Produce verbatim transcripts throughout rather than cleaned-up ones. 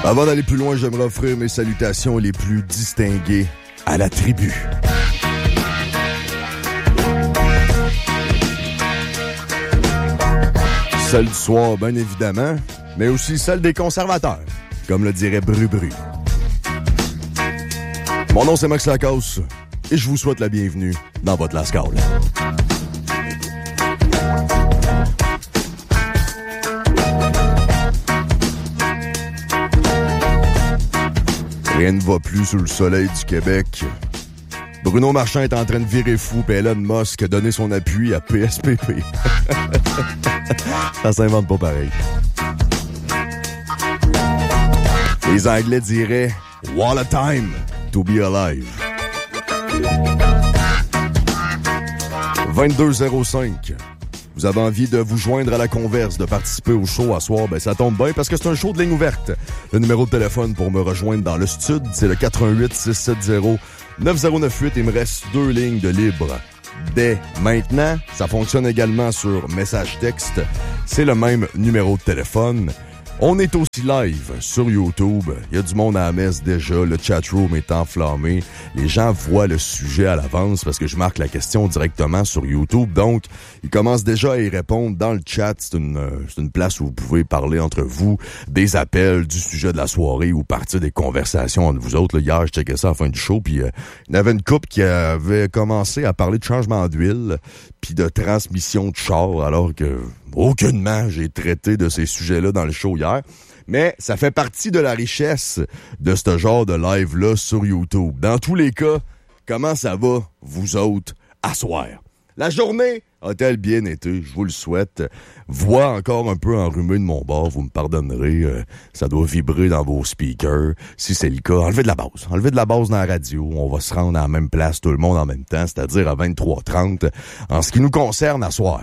Avant d'aller plus loin, j'aimerais offrir mes salutations les plus distinguées à la tribu. Celle du soir, bien évidemment, mais aussi celle des conservateurs, comme le dirait Bru-Bru. Mon nom, c'est Max Lacasse, et je vous souhaite la bienvenue dans votre Lascaux. Rien ne va plus sous le soleil du Québec. Bruno Marchand est en train de virer fou, puis Elon Musk a donné son appui à P S P P. Ça s'invente pas pareil. Les Anglais diraient « What a time to be alive ». vingt-deux zéro cinq. Vous avez envie de vous joindre à la converse, de participer au show à soir, ben ça tombe bien parce que c'est un show de ligne ouverte. Le numéro de téléphone pour me rejoindre dans le studio, c'est le quatre un huit, six sept zéro, neuf zéro neuf huit. Il me reste deux lignes de libre dès maintenant. Ça fonctionne également sur message texte. C'est le même numéro de téléphone. On est aussi live sur YouTube. Il y a du monde à la messe déjà. Le chatroom est enflammé. Les gens voient le sujet à l'avance parce que je marque la question directement sur YouTube. Donc, ils commencent déjà à y répondre dans le chat. C'est une, c'est une place où vous pouvez parler entre vous, des appels, du sujet de la soirée ou partir des conversations entre vous autres. Là, hier, je checkais ça à la fin du show. Puis, euh, il y avait une couple qui avait commencé à parler de changement d'huile puis de transmission de char alors que... aucunement, j'ai traité de ces sujets-là dans le show hier. Mais ça fait partie de la richesse de ce genre de live-là sur YouTube. Dans tous les cas, comment ça va, vous autres, à soir? La journée a-t-elle bien été? Je vous le souhaite. Voix encore un peu enrhumée de mon bord, vous me pardonnerez. Euh, ça doit vibrer dans vos speakers. Si c'est le cas, enlevez de la base. Enlevez de la base dans la radio. On va se rendre à la même place, tout le monde en même temps, c'est-à-dire à vingt-trois trente. En ce qui nous concerne, à soir.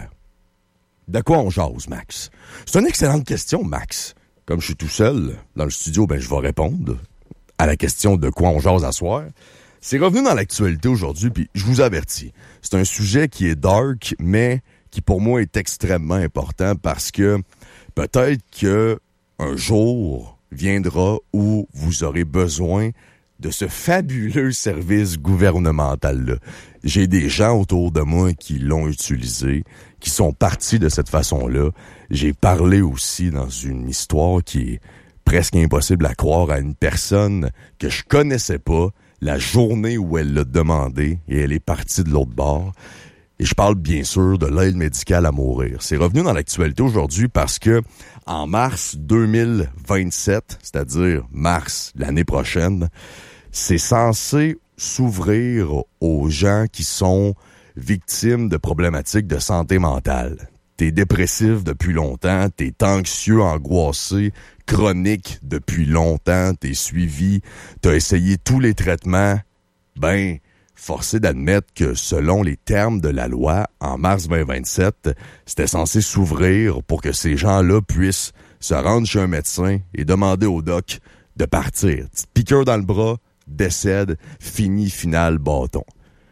De quoi on jase, Max? C'est une excellente question, Max. Comme je suis tout seul dans le studio, ben je vais répondre à la question de quoi on jase à soir. C'est revenu dans l'actualité aujourd'hui, puis je vous avertis. C'est un sujet qui est dark, mais qui pour moi est extrêmement important parce que peut-être que un jour viendra où vous aurez besoin de ce fabuleux service gouvernemental-là. J'ai des gens autour de moi qui l'ont utilisé, qui sont partis de cette façon-là. J'ai parlé aussi dans une histoire qui est presque impossible à croire à une personne que je connaissais pas la journée où elle l'a demandé et elle est partie de l'autre bord. Et je parle bien sûr de l'aide médicale à mourir. C'est revenu dans l'actualité aujourd'hui parce que en mars deux mille vingt-sept, c'est-à-dire mars l'année prochaine, c'est censé s'ouvrir aux gens qui sont victimes de problématiques de santé mentale. T'es dépressif depuis longtemps, t'es anxieux, angoissé, chronique depuis longtemps, t'es suivi, t'as essayé tous les traitements. Ben, forcé d'admettre que selon les termes de la loi, en mars vingt vingt-sept, c'était censé s'ouvrir pour que ces gens-là puissent se rendre chez un médecin et demander au doc de partir. Petite piqûre dans le bras, décède, fini, final, bâton.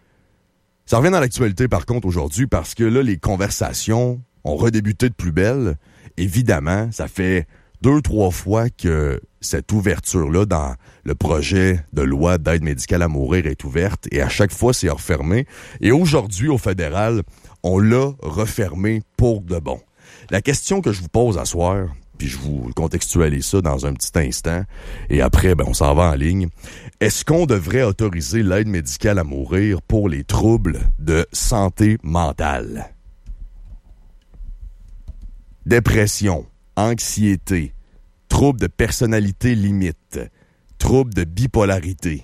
Ça revient dans l'actualité, par contre, aujourd'hui, parce que là, les conversations ont redébuté de plus belle. Évidemment, ça fait deux, trois fois que cette ouverture-là dans le projet de loi d'aide médicale à mourir est ouverte, et à chaque fois, c'est refermé. Et aujourd'hui, au fédéral, on l'a refermé pour de bon. La question que je vous pose à soir, puis je vous contextualise ça dans un petit instant, et après, ben, on s'en va en ligne. Est-ce qu'on devrait autoriser l'aide médicale à mourir pour les troubles de santé mentale? Dépression, anxiété, troubles de personnalité limite, troubles de bipolarité.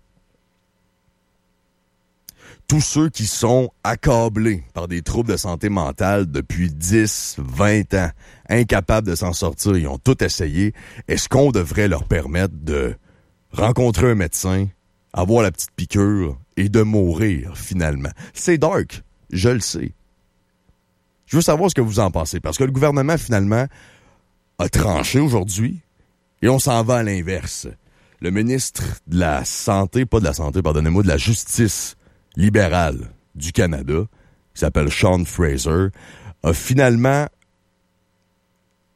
Tous ceux qui sont accablés par des troubles de santé mentale depuis dix, vingt ans, incapables de s'en sortir, ils ont tout essayé, est-ce qu'on devrait leur permettre de rencontrer un médecin, avoir la petite piqûre et de mourir finalement? C'est dark, je le sais. Je veux savoir ce que vous en pensez, parce que le gouvernement finalement a tranché aujourd'hui et on s'en va à l'inverse. Le ministre de la Santé, pas de la Santé, pardonnez-moi, de la Justice libérale du Canada, qui s'appelle Sean Fraser, a finalement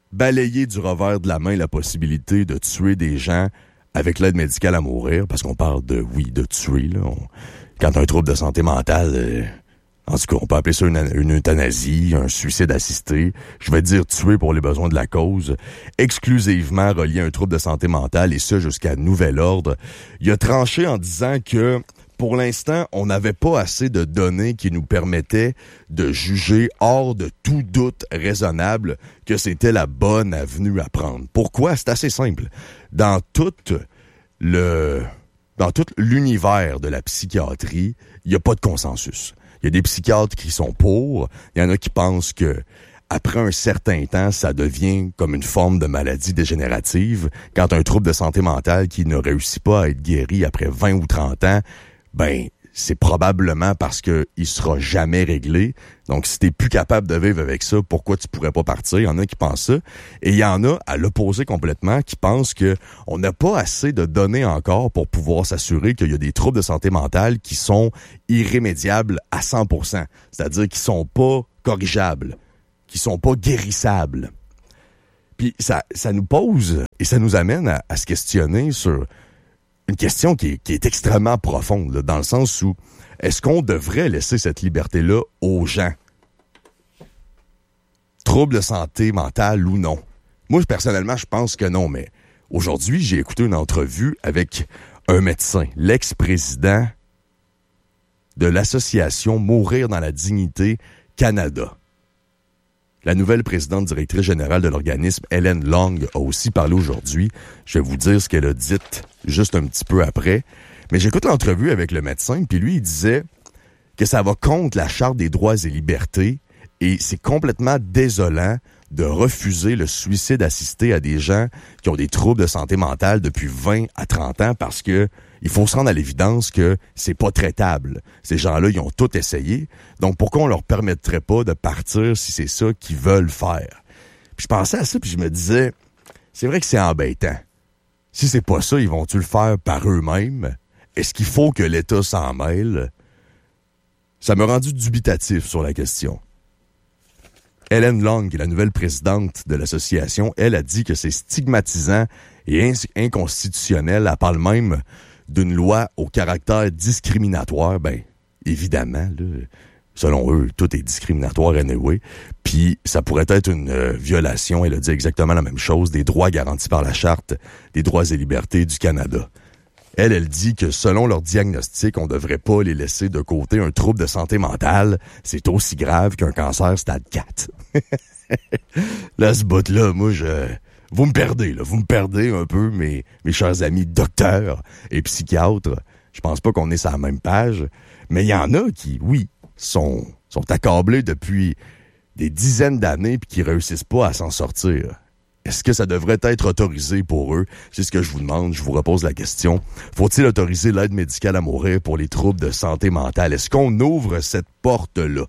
balayer du revers de la main la possibilité de tuer des gens avec l'aide médicale à mourir, parce qu'on parle de, oui, de tuer, là. On, quand t'as un trouble de santé mentale, euh, en tout cas, on peut appeler ça une, une euthanasie, un suicide assisté. Je vais dire tuer pour les besoins de la cause, exclusivement relié à un trouble de santé mentale, et ça jusqu'à nouvel ordre. Il a tranché en disant que, pour l'instant, on n'avait pas assez de données qui nous permettaient de juger hors de tout doute raisonnable que c'était la bonne avenue à prendre. Pourquoi? C'est assez simple. Dans tout le, dans tout l'univers de la psychiatrie, il n'y a pas de consensus. Il y a des psychiatres qui sont pour, il y en a qui pensent que après un certain temps, ça devient comme une forme de maladie dégénérative. Quand un trouble de santé mentale qui ne réussit pas à être guéri après vingt ou trente ans, ben, c'est probablement parce que il sera jamais réglé. Donc, si t'es plus capable de vivre avec ça, pourquoi tu pourrais pas partir? Il y en a qui pensent ça. Et il y en a, à l'opposé complètement, qui pensent que on n'a pas assez de données encore pour pouvoir s'assurer qu'il y a des troubles de santé mentale qui sont irrémédiables à cent pour cent. C'est-à-dire qui sont pas corrigeables, qui sont pas guérissables. Puis, ça, ça nous pose et ça nous amène à, à se questionner sur une question qui est, qui est extrêmement profonde, là, dans le sens où est-ce qu'on devrait laisser cette liberté-là aux gens? Trouble de santé mentale ou non? Moi, personnellement, je pense que non, mais aujourd'hui, j'ai écouté une entrevue avec un médecin, l'ex-président de l'association Mourir dans la dignité Canada. La nouvelle présidente directrice générale de l'organisme, Hélène Long, a aussi parlé aujourd'hui. Je vais vous dire ce qu'elle a dit juste un petit peu après. Mais j'écoute l'entrevue avec le médecin, puis lui, il disait que ça va contre la Charte des droits et libertés et c'est complètement désolant de refuser le suicide assisté à des gens qui ont des troubles de santé mentale depuis vingt à trente ans parce que il faut se rendre à l'évidence que c'est pas traitable. Ces gens-là, ils ont tout essayé. Donc, pourquoi on leur permettrait pas de partir si c'est ça qu'ils veulent faire? Puis je pensais à ça, puis je me disais, c'est vrai que c'est embêtant. Si c'est pas ça, ils vont-tu le faire par eux-mêmes? Est-ce qu'il faut que l'État s'en mêle? Ça m'a rendu dubitatif sur la question. Hélène Long, qui est la nouvelle présidente de l'association, elle a dit que c'est stigmatisant et ins- inconstitutionnel. Elle parle même d'une loi au caractère discriminatoire. Ben, évidemment, là, selon eux, tout est discriminatoire anyway. Puis, ça pourrait être une euh, violation, elle a dit exactement la même chose, des droits garantis par la Charte des droits et libertés du Canada. Elle, elle dit que selon leur diagnostic, on ne devrait pas les laisser de côté. Un trouble de santé mentale, c'est aussi grave qu'un cancer stade quatre. Là, ce bout-là, moi, je... Vous me perdez, là. Vous me perdez un peu, mes, mes chers amis docteurs et psychiatres. Je pense pas qu'on est sur la même page. Mais il y en a qui, oui, sont, sont accablés depuis des dizaines d'années puis qui réussissent pas à s'en sortir. Est-ce que ça devrait être autorisé pour eux? C'est ce que je vous demande. Je vous repose la question. Faut-il autoriser l'aide médicale à mourir pour les troubles de santé mentale? Est-ce qu'on ouvre cette porte-là?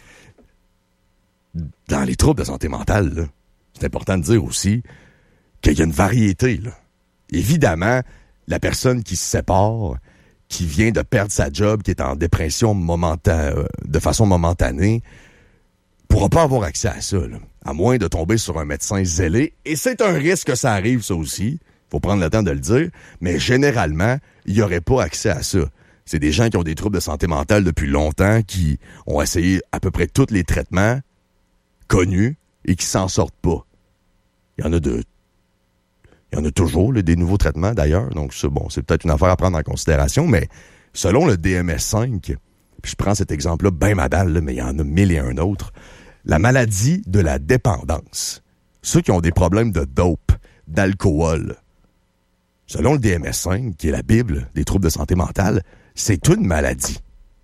Dans les troubles de santé mentale, là, c'est important de dire aussi qu'il y a une variété, là. Évidemment, la personne qui se sépare, qui vient de perdre sa job, qui est en dépression momentan- de façon momentanée, pourra pas avoir accès à ça, là, à moins de tomber sur un médecin zélé. Et c'est un risque que ça arrive, ça aussi. Faut prendre le temps de le dire. Mais généralement, il n'y aurait pas accès à ça. C'est des gens qui ont des troubles de santé mentale depuis longtemps, qui ont essayé à peu près tous les traitements connus et qui s'en sortent pas. Il y en a de... Il y en a toujours, là, des nouveaux traitements, d'ailleurs. Donc, ça, bon, c'est peut-être une affaire à prendre en considération, mais selon le D M S cinq, puis je prends cet exemple-là, ben ma balle, là, mais il y en a mille et un autres, la maladie de la dépendance. Ceux qui ont des problèmes de dope, d'alcool, selon le D M S cinq, qui est la Bible des troubles de santé mentale, c'est une maladie.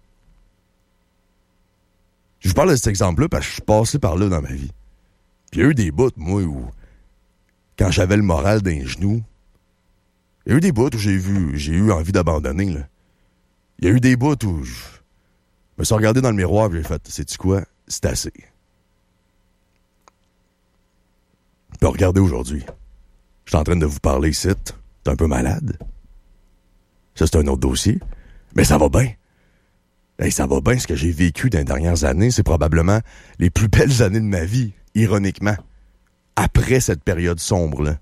Je vous parle de cet exemple-là parce que je suis passé par là dans ma vie. Puis il y a eu des bouts, moi, où, quand j'avais le moral d'un genou, il y a eu des bouts où j'ai vu, j'ai eu envie d'abandonner, là. Il y a eu des bouts où je me suis regardé dans le miroir et j'ai fait, sais-tu quoi? C'est assez. Puis regardez aujourd'hui. Je suis en train de vous parler ici. T'es un peu malade. Ça, c'est un autre dossier. Mais ça va bien. Hey, ça va bien. Ce que j'ai vécu dans les dernières années, c'est probablement les plus belles années de ma vie, ironiquement. après cette période sombre-là.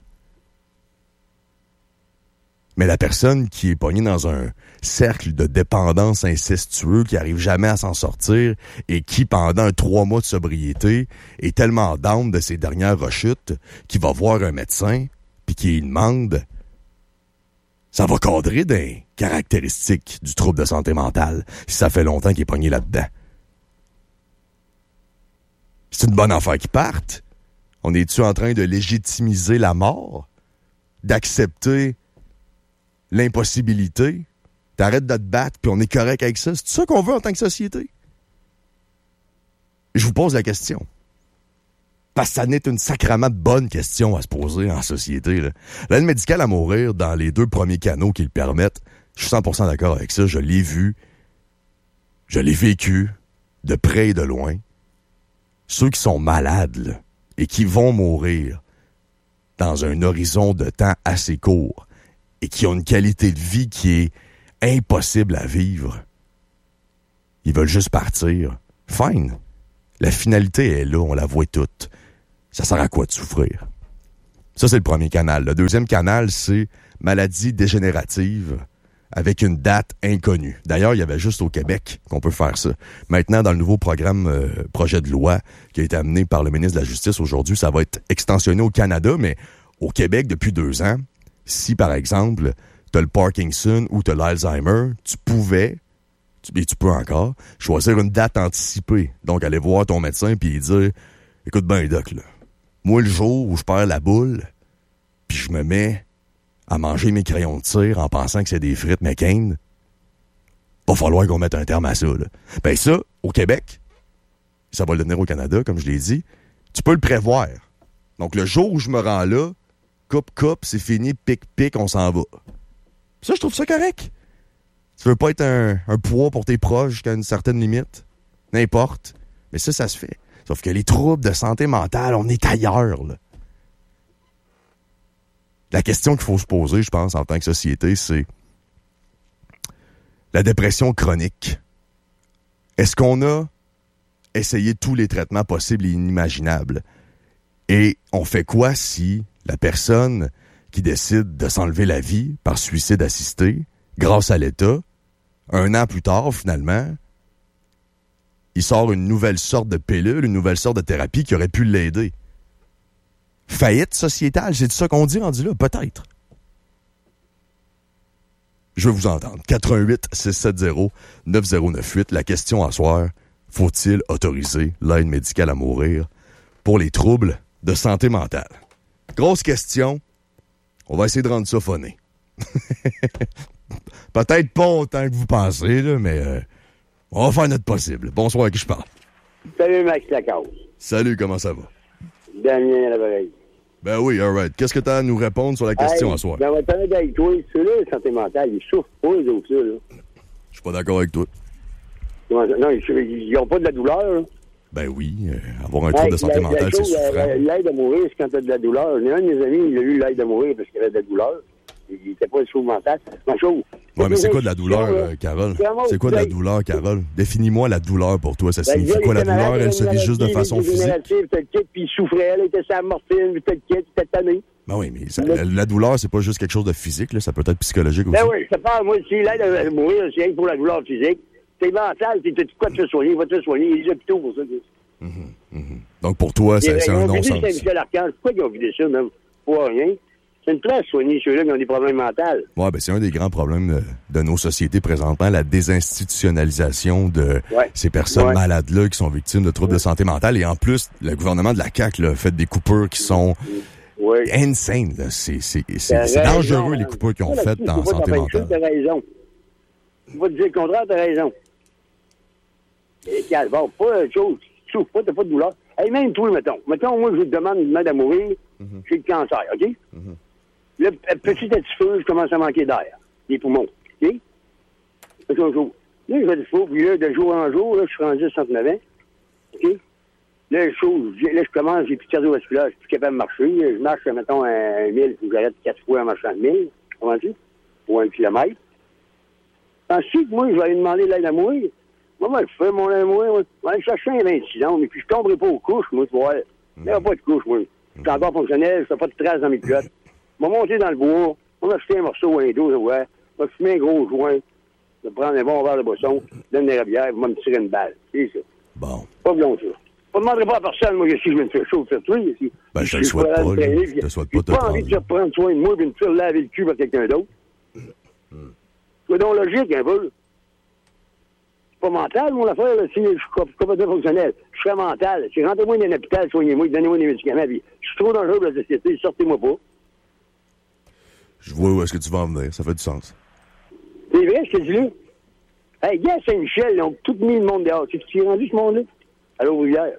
Mais la personne qui est pognée dans un cercle de dépendance incestueux, qui arrive jamais à s'en sortir et qui, pendant un trois mois de sobriété, est tellement down de ses dernières rechutes qu'il va voir un médecin puis qu'il lui demande, ça va cadrer des caractéristiques du trouble de santé mentale si ça fait longtemps qu'il est pogné là-dedans. C'est une bonne affaire qu'il parte. On est-tu en train de légitimiser la mort? D'accepter l'impossibilité? T'arrêtes de te battre, puis on est correct avec ça? C'est ça qu'on veut en tant que société? Je vous pose la question. Parce que ça n'est une sacrément bonne question à se poser en société. Là. L'aide médicale à mourir, dans les deux premiers canaux qui le permettent, je suis cent pour cent d'accord avec ça. Je l'ai vu. Je l'ai vécu de près et de loin. Ceux qui sont malades là, et qui vont mourir dans un horizon de temps assez court et qui ont une qualité de vie qui est impossible à vivre, ils veulent juste partir. Fine. La finalité est là, on la voit toute. Ça sert à quoi de souffrir? Ça, c'est le premier canal. Le deuxième canal, c'est maladie dégénérative avec une date inconnue. D'ailleurs, il y avait juste au Québec qu'on peut faire ça. Maintenant, dans le nouveau programme euh, projet de loi qui a été amené par le ministre de la Justice aujourd'hui, ça va être extensionné au Canada, mais au Québec, depuis deux ans, si, par exemple, t'as le Parkinson ou t'as l'Alzheimer, tu pouvais, et tu peux encore, choisir une date anticipée. Donc, aller voir ton médecin puis lui dire, écoute ben, doc, là, moi, le jour où je perds la boule, puis je me mets à manger mes crayons de tir en pensant que c'est des frites McCain, va falloir qu'on mette un terme à ça. Là. Ben ça, au Québec, ça va le devenir au Canada, comme je l'ai dit, tu peux le prévoir. Donc, le jour où je me rends là, coupe, coupe, c'est fini, pic, pic, on s'en va. Ça, je trouve ça correct. Tu veux pas être un, un poids pour tes proches jusqu'à une certaine limite? N'importe. Mais ça, ça se fait. Sauf que les troubles de santé mentale, on est ailleurs, là. La question qu'il faut se poser, je pense, en tant que société, c'est la dépression chronique. Est-ce qu'on a essayé tous les traitements possibles et inimaginables? Et on fait quoi si la personne qui décide de s'enlever la vie par suicide assisté, grâce à l'État, un an plus tard, finalement, il sort une nouvelle sorte de pilule, une nouvelle sorte de thérapie qui aurait pu l'aider? Faillite sociétale, c'est ça qu'on dit rendu là? Peut-être. Je veux vous entendre. quatre un huit six sept zéro neuf zéro neuf huit. La question à soir, faut-il autoriser l'aide médicale à mourir pour les troubles de santé mentale? Grosse question. On va essayer de rendre ça phoné. Peut-être pas autant que vous pensez, là, mais euh, on va faire notre possible. Bonsoir, à qui je parle? Salut, Max Lacasse. Salut, comment ça va? Damien à l'appareil. Ben oui, all right. Qu'est-ce que tu as à nous répondre sur la question hey, à soir? Ben, on va te parler avec toi. Ceux-là, la santé mentale, ils souffrent pas, les autres, là. Je suis pas d'accord avec toi. Non, ils n'ont pas de la douleur, là. Ben oui, euh, avoir un trouble hey, de santé la, mentale, la c'est chose, souffrant. La, l'aide à mourir, c'est quand t'as de la douleur. Un de mes amis, il a eu l'aide à mourir parce qu'il avait de la douleur. Il n'était pas un trouble mental. Ma chose. Ouais, mais c'est quoi de la douleur, euh, Carole? C'est quoi de la douleur, Carole? Définis-moi la douleur pour toi. Ça ben, signifie quoi, la douleur? Elle se vit juste de façon physique? Puis il souffrait, elle était sa morphine, puis il était tanné. Ben oui, mais ça, la, la douleur, c'est pas juste quelque chose de physique, là, ça peut être psychologique aussi. Ben oui, je te parle, moi, si l'aide à mourir, c'est rien pour la douleur physique. C'est mental, puis tu as quoi te faire soigner, il va te faire soigner, il y a des hôpitaux pour ça. Mm-hmm, mm-hmm. Donc pour toi, c'est, c'est un non-sens. Ils ont vidé Saint-Michel-Archange, pourquoi ils ont vidé ça, même? Pour rien. C'est une place soigner ceux-là qui ont des problèmes mentaux. Oui, ben c'est un des grands problèmes de, de nos sociétés présentement, la désinstitutionnalisation de ouais. ces personnes ouais. malades-là qui sont victimes de troubles ouais. de santé mentale. Et en plus, le gouvernement de la C A Q là, fait des coupures qui sont ouais. insane. Là. C'est, c'est, c'est, c'est dangereux, les coupures qu'ils ont faites en santé mentale. Tu as raison. Tu vas te dire le contraire, tu as raison. Et, bon, pas une chose, tu souffres pas, tu n'as pas de douleur. Hey, même toi, mettons. Mettons, moi, je te demande une aide à mourir, mm-hmm. j'ai le cancer, OK? Mm-hmm. Là, petit à petit feu, je commence à manquer d'air. Les poumons. OK? Un jour. Là, je vais du fou, puis là, de jour en jour, là, je suis rendu à soixante-neuf ans. OK? Là, je, là, je commence, j'ai plus de cardiovasculaire, je suis plus capable de marcher. Je marche, mettons, un mille, puis j'arrête quatre fois en marchant de mille. Comprends-tu? Pour un kilomètre. Ensuite, moi, je vais aller demander de l'aide à mourir. Moi, moi, je fais mon aide à mourir. Moi, je vais aller chercher un vingt-six ans, mais puis je tomberai pas aux couches, moi, tu vois. Il n'y aura pas de couches, moi. Je suis encore fonctionnel, je fais pas de traces dans mes culottes. Je vais monter dans le bois, on va acheter un morceau ou un dos, ouais. Je vais fumer un gros joint, je vais prendre un bon verre de boisson, je donne des rabières, je vais me tirer une balle. C'est ça. Bon. Pas long, ça. Je ne demanderai pas à personne, moi, si je me fais chaud de faire tuer. Si, ben, je te si le souhaite pas, là. traîner, Je te souhaite pas de te prendre. prendre. J'ai pas envie de te prendre soin de moi et de me faire laver le cul par quelqu'un d'autre. Mm. Sois donc logique, un peu. C'est pas mental, mon affaire, là. Si je suis complètement fonctionnel, je serais mental. Si rentrez-moi dans un hôpital, soignez-moi, donnez-moi des médicaments, puis je suis trop dangereux pour la société, sortez-moi pas. Je vois où est-ce que tu vas en venir, ça fait du sens. C'est vrai, je te dis là. Hey, gars, Saint-Michel, ils ont tout mis le monde dehors. C'est-tu qui est rendu, ce monde-là? À l'Aubrivière.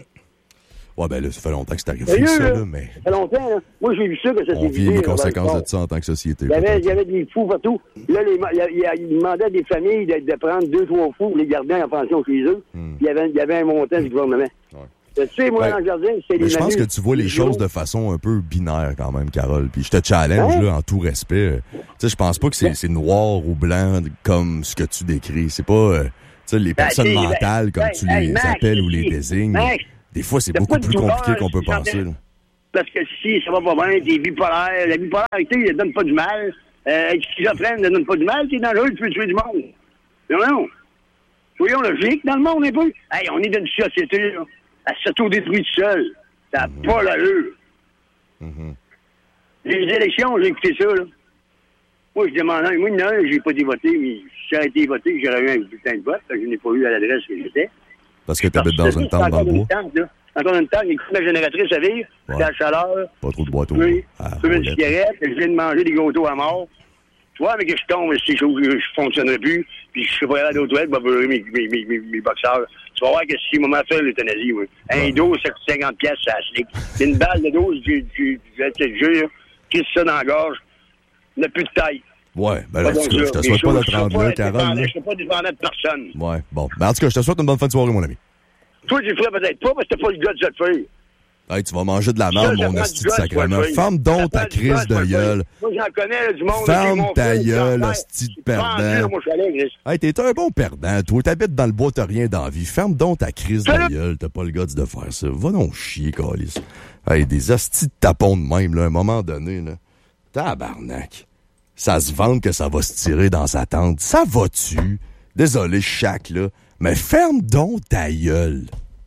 Ouais, ben là, ça fait longtemps que c'est arrivé, Sérieux, ça, là? là, mais... Ça fait longtemps, là. Moi, j'ai vu ça, que ça s'est On vit vidé, les là, conséquences dans le de ça en tant que société. Il y avait, peut-être. il y avait des fous partout. Là, les, il, y a, il demandait à des familles de, de prendre deux, trois fous pour les garder en pension chez eux. Hmm. Puis il y avait, il y avait un montant du gouvernement. Ouais. Tu sais, moi, Ouais. dans le jardin, c'est Mais les je pense manus. que tu vois les choses de façon un peu binaire quand même, Carole. Puis je te challenge, Hein? là, en tout respect. Tu sais, je pense pas que c'est, c'est noir ou blanc comme ce que tu décris. C'est pas, euh, tu sais, les personnes Ben, t'sais, mentales comme ben, tu hey, les Max, appelles ou les si, désignes. Max, Des fois, c'est t'as beaucoup pas de plus douleur, compliqué qu'on peut si penser, j'en ai- là. Parce que si ça va pas bien, t'es bipolaire. La bipolarité, elle donne pas du mal. Euh, être schizophrène ne donne pas du mal. T'es dangereux, tu peux tuer du monde. Non, non. Soyons logiques dans le monde un peu. Hey, on est dans une société, là. Elle s'auto-détruit toute seule. Ça n'a Mm-hmm. pas l'allure. Mm-hmm. Les élections, j'ai écouté ça, là. Moi, je demandais, moi, non, j'ai pas été voté, mais si j'aurais été voté, j'aurais eu un bulletin de vote, parce que je n'ai pas eu à l'adresse que j'étais. Parce que t'habites dans une tente dans le bois. Encore une tente, écoute ma génératrice à vivre, Ouais. la chaleur, Pas trop de boîteau. oui, Ah, fumer une roulette. cigarette, je viens de manger des gâteaux à mort. Tu vois, mais que je tombe, si je ne fonctionnerai plus, puis je serai pas allé aux toilettes, je vais brûler mes, mes, mes, mes, mes boxeurs. Tu vas voir que si maman fait l'euthanasie, oui. Un Ouais. dos, ça coûte cinquante piastres, ça slick. Une balle de dose, du du du jeu, qui ça dans la gorge, n'a plus de taille. Ouais, ben là, en Pas tout cas, donc je te ça. souhaite Les pas de choses, te je rendre suis là, pas Carole. dépendant- là. Je suis pas dépendant de personne. Ouais, bon. Ben, en tout cas, je te souhaite une bonne fin de soirée, mon ami. Toi, tu le ferais peut-être pas, parce que t'as pas le gars de cette fille. Hey, tu vas manger de la Ça, merde, ça mon prend hostie du de gars, sacrement. toi, fille. Ferme Ça donc ta prend du crise gars, de toi, gueule. fille. Moi, j'en connais, là, du monde. Ferme là, qui ta m'ont fait gueule, du hostie de cancer. perdant. Tu prends, là, moi, je suis allé, Chris. Hey, t'es un bon perdant, toi. T'habites dans le bois, t'as rien d'envie. Ferme donc ta crise de Salut. gueule. T'as pas le guts de faire ça. Va donc chier, câlisse. Hey, des hosties de tapons de même, là, à un moment donné, là. Tabarnak. Ça se vante que ça va se tirer dans sa tente. Ça va-tu? Désolé, chaque, là. Mais ferme donc ta gueule.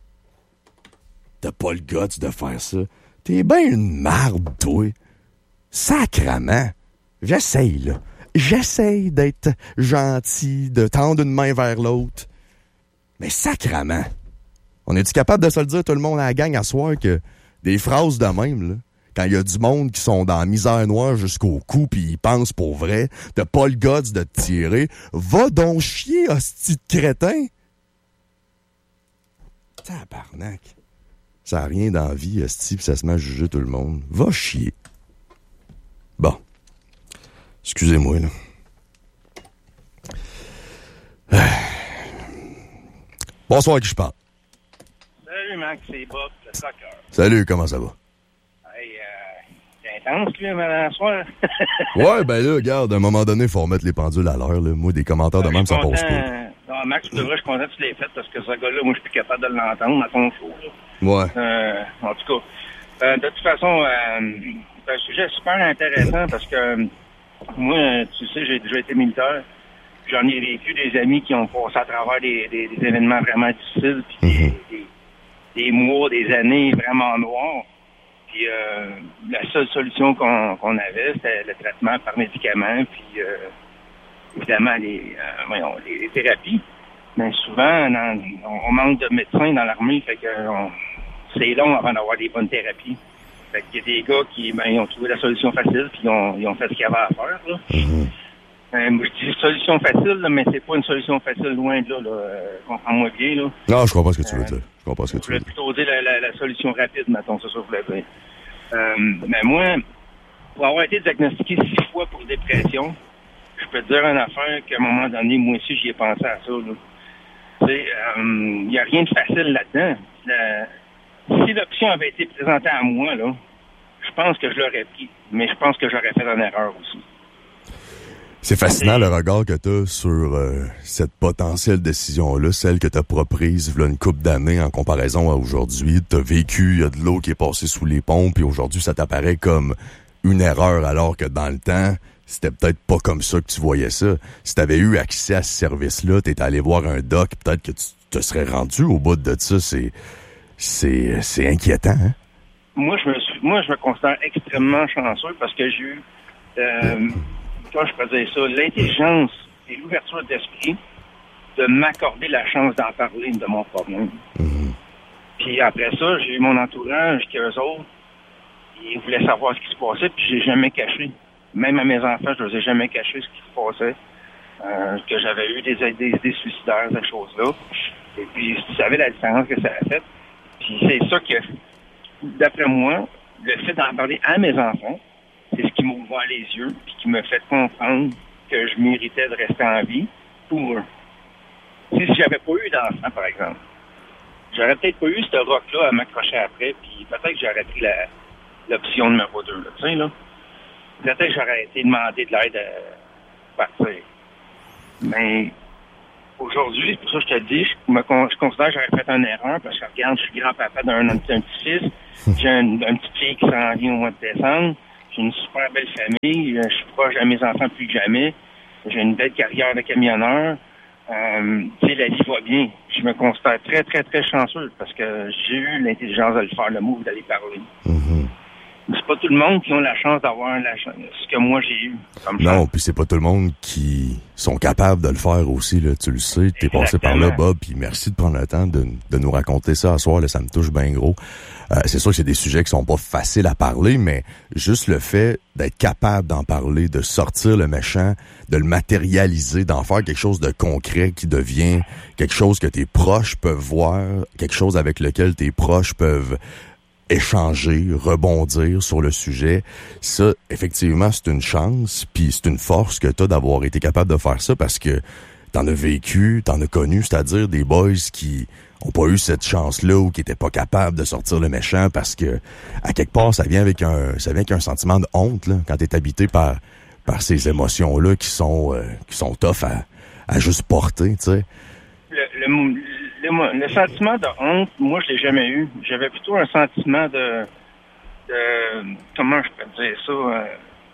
T'as pas le guts de faire ça. T'es ben une marde, toi. Sacrement. J'essaye, là. J'essaye d'être gentil, de tendre une main vers l'autre. Mais sacrement. On est-tu capable de se le dire, tout le monde à la gang, à soir, que des phrases de même, là, quand il y a du monde qui sont dans la misère noire jusqu'au cou pis ils pensent pour vrai, t'as pas le guts de te tirer, va donc chier, hostie de crétin. Tabarnak. Ça a rien d'envie, hostie, pis ça se met à juger tout le monde. Va chier. Bon. Excusez-moi, là. Bonsoir, à qui je parle? Salut Max, c'est Bob, le soccer. Salut, comment ça va? Hey, euh, c'est intense, lui, à soir. Ouais, ben là, regarde, à un moment donné, il faut remettre les pendules à l'heure, là. Moi, des commentaires de même, ça passe pas. Non, Max, pour de vrai, je suis content que tu l'aies fait parce que ce gars-là, moi, je suis plus capable de l'entendre à ton show, là. Ouais. Euh, en tout cas, euh, de toute façon, euh, c'est un sujet super intéressant parce que euh, moi, tu sais, j'ai déjà été militaire. J'en ai vécu des amis qui ont passé à travers des, des, des événements vraiment difficiles, puis des, Mhm. des, des mois, des années vraiment noirs. Puis euh, la seule solution qu'on qu'on avait, c'était le traitement par médicaments, puis euh, évidemment les, euh, voyons, les, les thérapies. Mais souvent, dans, on, on manque de médecins dans l'armée, fait que on, c'est long avant d'avoir des bonnes thérapies. Fait qu'il y a des gars qui, ben, ils ont trouvé la solution facile, puis ils ont, ils ont fait ce qu'il y avait à faire, là. Mhm. Euh, moi, je dis solution facile, là, mais c'est pas une solution facile loin de là, là. Euh, comprends-moi bien, là. Non, je comprends ce que tu veux Euh, dire. Je comprends ce que Je tu veux voulais dire. plutôt dire la, la, la solution rapide, mettons, c'est ça que je voulais dire. Euh, mais moi, pour avoir été diagnostiqué six fois pour dépression, je peux te dire une affaire qu'à un moment donné, moi aussi, j'y ai pensé à ça, là. Tu sais, il euh, n'y a rien de facile là-dedans. La- si l'option avait été présentée à moi, là, je pense que je l'aurais pris. Mais je pense que j'aurais fait une erreur aussi. C'est fascinant le regard que tu as sur euh, cette potentielle décision-là, celle que tu as pas prise il y a une couple d'années en comparaison à aujourd'hui. Tu as vécu, il y a de l'eau qui est passée sous les ponts, puis aujourd'hui, ça t'apparaît comme une erreur, alors que dans le temps, c'était peut-être pas comme ça que tu voyais ça. Si tu avais eu accès à ce service-là, tu étais allé voir un doc, peut-être que tu te serais rendu au bout de ça. C'est, c'est, c'est inquiétant, hein? Moi, je me suis, moi, je me considère extrêmement chanceux parce que j'ai eu... Euh, Quand je faisais ça, l'intelligence et l'ouverture d'esprit de m'accorder la chance d'en parler de mon problème. Mm-hmm. Puis après ça, j'ai eu mon entourage, qu'eux autres, ils voulaient savoir ce qui se passait, puis j'ai jamais caché. Même à mes enfants, je ne les ai jamais caché ce qui se passait. Euh, que j'avais eu des idées suicidaires, ces choses-là. Et puis, tu savais la différence que ça a fait. Puis c'est ça que, d'après moi, le fait d'en parler à mes enfants, c'est ce qui m'a ouvert les yeux puis qui m'a fait comprendre que je méritais de rester en vie pour eux. Si, si j'avais pas eu d'enfant, par exemple, j'aurais peut-être pas eu ce rock-là à m'accrocher après, puis peut-être que j'aurais pris la, l'option numéro deux, là, tu sais, là. Peut-être que j'aurais été demandé de l'aide à partir. Mais aujourd'hui, c'est pour ça que je te dis, je, me, je considère que j'aurais fait une erreur parce que, regarde, je suis grand-papa d'un un petit-fils, j'ai un, un petit fille qui s'en vient au mois de décembre. J'ai une super belle famille. Je suis proche de mes enfants plus que jamais. J'ai une belle carrière de camionneur. Euh, tu sais, la vie va bien. Je me considère très, très, très chanceux parce que j'ai eu l'intelligence de le faire, le move d'aller parler. Mm-hmm. C'est pas tout le monde qui a la chance d'avoir la chance, ce que moi j'ai eu. Comme non, puis c'est pas tout le monde qui sont capables de le faire aussi, là. Tu le sais, t'es passé par là, Bob, puis merci de prendre le temps de, de nous raconter ça ce soir, là, ça me touche bien gros. Euh, c'est sûr que c'est des sujets qui sont pas faciles à parler, mais juste le fait d'être capable d'en parler, de sortir le méchant, de le matérialiser, d'en faire quelque chose de concret qui devient quelque chose que tes proches peuvent voir, quelque chose avec lequel tes proches peuvent échanger, rebondir sur le sujet. Ça, effectivement, c'est une chance, puis c'est une force que t'as d'avoir été capable de faire ça parce que t'en as vécu, t'en as connu, c'est-à-dire des boys qui ont pas eu cette chance-là ou qui étaient pas capables de sortir le méchant parce que, à quelque part, ça vient avec un, ça vient avec un sentiment de honte, là, quand t'es habité par, par ces émotions-là qui sont, euh, qui sont tough à, à juste porter, tu sais. Le, le, le, le sentiment de honte, moi, je l'ai jamais eu. J'avais plutôt un sentiment de, de comment je peux dire ça, euh,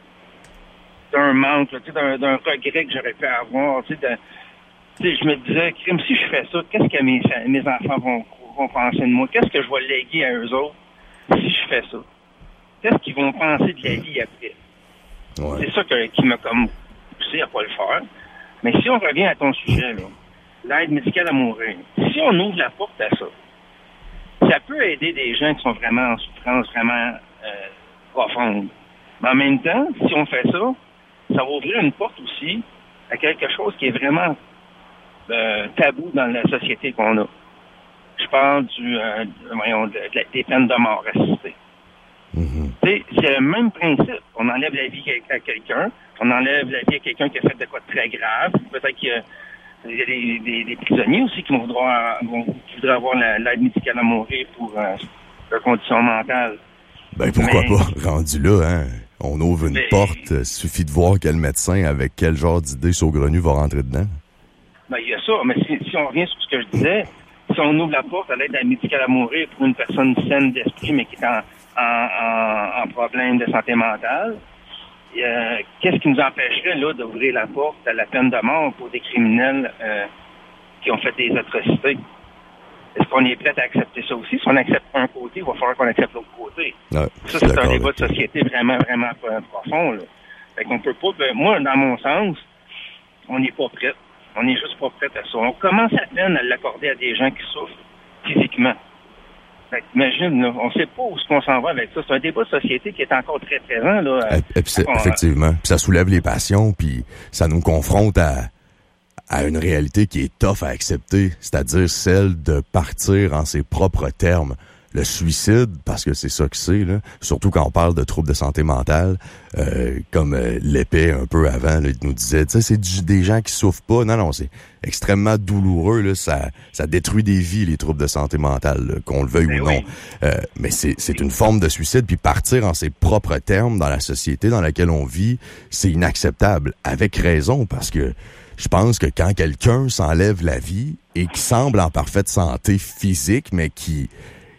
d'un manque, tu sais, d'un, d'un regret que j'aurais pu avoir, tu sais, de, tu sais, je me disais, crime, si je fais ça, qu'est-ce que mes, mes enfants vont, vont penser de moi? Qu'est-ce que je vais léguer à eux autres si je fais ça? Qu'est-ce qu'ils vont penser de la vie après? Ouais. C'est ça que, qui m'a comme poussé à pas le faire. Mais si on revient à ton sujet, là, l'aide médicale à mourir, si on ouvre la porte à ça, ça peut aider des gens qui sont vraiment en souffrance vraiment euh, profonde. Mais en même temps, si on fait ça, ça va ouvrir une porte aussi à quelque chose qui est vraiment euh, tabou dans la société qu'on a. Je parle du, euh, voyons, de, de, des peines de mort assistées. Mm-hmm. C'est le même principe. On enlève la vie à quelqu'un, on enlève la vie à quelqu'un qui a fait de quoi de très grave. Peut-être qu'il y a, il y a des, des, des prisonniers aussi qui vont vouloir, vont, qui voudraient avoir la, l'aide médicale à mourir pour euh, leur condition mentale. Ben pourquoi mais, pas? Rendu là, hein? On ouvre une mais, porte, il suffit de voir quel médecin avec quel genre d'idée saugrenue va rentrer dedans. Ben il y a ça, mais si, si on revient sur ce que je disais, si on ouvre la porte à l'aide médicale à mourir pour une personne saine d'esprit, mais qui est en, en, en, en problème de santé mentale, euh, qu'est-ce qui nous empêcherait là d'ouvrir la porte à la peine de mort pour des criminels euh, qui ont fait des atrocités? Est-ce qu'on est prêt à accepter ça aussi? Si on accepte un côté, il va falloir qu'on accepte l'autre côté. Ouais, ça, c'est un débat de société vraiment, vraiment profond. Là. Fait qu'on peut pas... Ben, moi, dans mon sens, on n'est pas prêt. On n'est juste pas prêt à ça. On commence à peine à l'accorder à des gens qui souffrent physiquement. Fait imagine, là, on ne sait pas où est-ce qu'on s'en va avec ça. C'est un débat de société qui est encore très présent. Là, à, et, et puis à, effectivement. Puis ça soulève les passions, puis ça nous confronte à... à une réalité qui est tough à accepter, c'est-à-dire celle de partir en ses propres termes le suicide, parce que c'est ça que c'est, là, surtout quand on parle de troubles de santé mentale, euh, comme euh, l'épée un peu avant, là, il nous disait, tu sais, c'est du, des gens qui souffrent pas. Non, non, c'est extrêmement douloureux, là, ça, ça détruit des vies, les troubles de santé mentale, là, qu'on le veuille mais ou oui. non. Euh, mais c'est, c'est une forme de suicide, puis partir en ses propres termes dans la société dans laquelle on vit, c'est inacceptable, avec raison, parce que je pense que quand quelqu'un s'enlève la vie et qui semble en parfaite santé physique, mais qui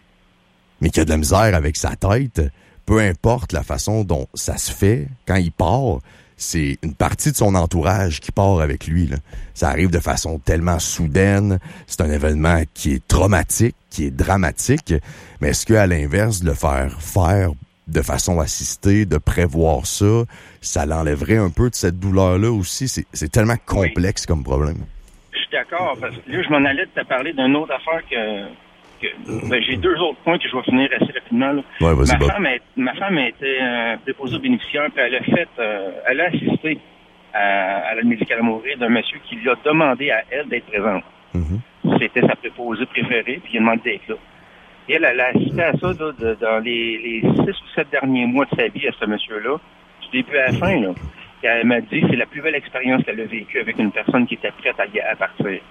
mais qui a de la misère avec sa tête, peu importe la façon dont ça se fait, quand il part, c'est une partie de son entourage qui part avec lui, là. Ça arrive de façon tellement soudaine, c'est un événement qui est traumatique, qui est dramatique, mais est-ce qu'à l'inverse, de le faire faire de façon assistée, de prévoir ça, ça l'enlèverait un peu de cette douleur-là aussi? C'est, c'est tellement complexe oui. comme problème. Je suis d'accord, parce que là, je m'en allais te parler d'une autre affaire que... que ben, j'ai deux autres points que je vais finir assez rapidement. Là. Ouais, vas-y, ma, bah. femme est, ma femme était euh, préposée aux bénéficiaires, puis elle a fait, euh, elle a assisté à, à l'aide médicale à mourir d'un monsieur qui lui a demandé à elle d'être présente. Mm-hmm. C'était sa préposée préférée, puis il a demandé d'être là. Et elle, elle a assisté à ça là, de, dans les, les six ou sept derniers mois de sa vie à ce monsieur-là, du début à la fin. Là. Et elle m'a dit que c'est la plus belle expérience qu'elle a vécue avec une personne qui était prête à, à partir.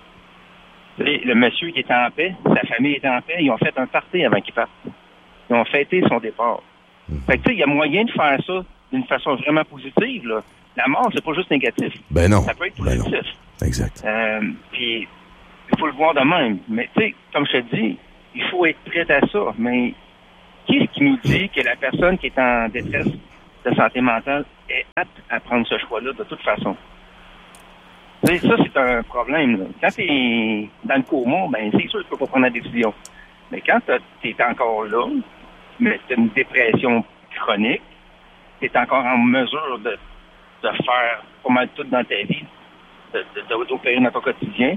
Le monsieur qui était en paix, sa famille était en paix, ils ont fait un party avant qu'il parte. Ils ont fêté son départ. Fait que tu sais, il y a moyen de faire ça d'une façon vraiment positive, là. La mort, c'est pas juste négatif. Ben non. Ça peut être Ben positif. Non. Exact. Euh, puis, il faut le voir de même. Mais tu sais, comme je te dis, il faut être prêt à ça. Mais qui est-ce qui nous dit que la personne qui est en détresse de santé mentale est apte à prendre ce choix-là de toute façon? T'sais, ça, c'est un problème. Là. Quand tu es dans le coma, ben c'est sûr que tu peux pas prendre la décision. Mais quand tu es encore là, mais tu as une dépression chronique, tu es encore en mesure de, de faire pas mal tout dans ta vie, de, de, d'opérer dans ton quotidien,